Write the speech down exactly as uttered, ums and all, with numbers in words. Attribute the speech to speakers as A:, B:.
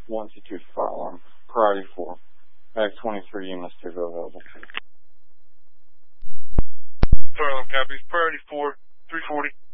A: one two two fire alarm. Priority four. Mag twenty-three units to go available.
B: Fire alarm copies. Priority four, three forty.